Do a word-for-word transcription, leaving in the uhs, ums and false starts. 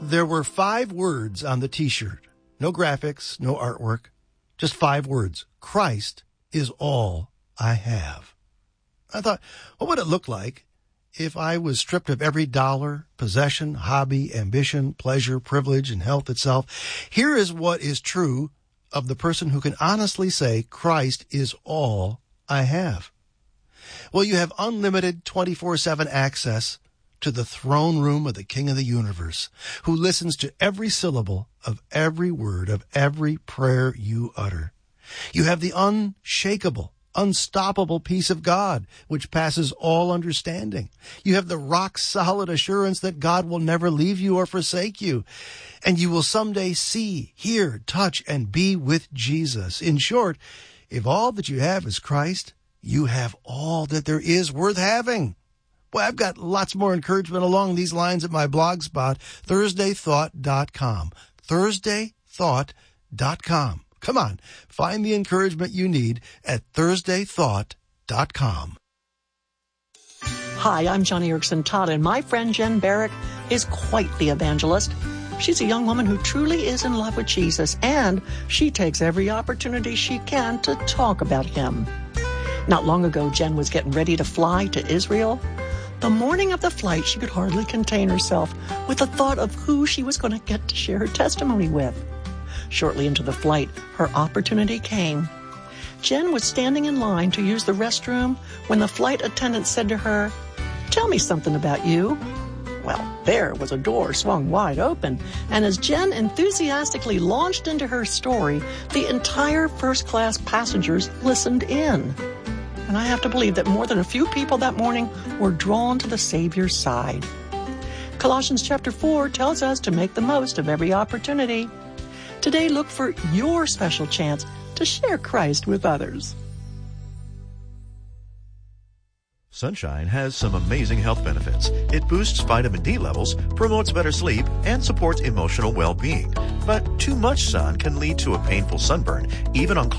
There were five words on the t-shirt. No graphics, no artwork. Just five words. Christ is all I have. I thought, what would it look like if I was stripped of every dollar, possession, hobby, ambition, pleasure, privilege, and health itself? Here is what is true of the person who can honestly say, Christ is all I have. Well, you have unlimited twenty-four seven access to the throne room of the King of the universe, who listens to every syllable of every word of every prayer you utter. You have the unshakable, unstoppable peace of God, which passes all understanding. You have the rock-solid assurance that God will never leave you or forsake you, and you will someday see, hear, touch, and be with Jesus. In short, if all that you have is Christ, you have all that there is worth having. Well, I've got lots more encouragement along these lines at my blog spot, Thursday Thought dot com. Thursday Thought dot com. Come on, find the encouragement you need at Thursday Thought dot com. Hi, I'm Johnny Erickson Todd, and my friend Jen Barrick is quite the evangelist. She's a young woman who truly is in love with Jesus, and she takes every opportunity she can to talk about him. Not long ago, Jen was getting ready to fly to Israel. The morning of the flight, she could hardly contain herself with the thought of who she was going to get to share her testimony with. Shortly into the flight, her opportunity came. Jen was standing in line to use the restroom when the flight attendant said to her, "Tell me something about you." Well, there was a door swung wide open, and as Jen enthusiastically launched into her story, the entire first-class passengers listened in. And I have to believe that more than a few people that morning were drawn to the Savior's side. Colossians chapter four tells us to make the most of every opportunity. Today, look for your special chance to share Christ with others. Sunshine has some amazing health benefits. It boosts vitamin D levels, promotes better sleep, and supports emotional well-being. But too much sun can lead to a painful sunburn, even on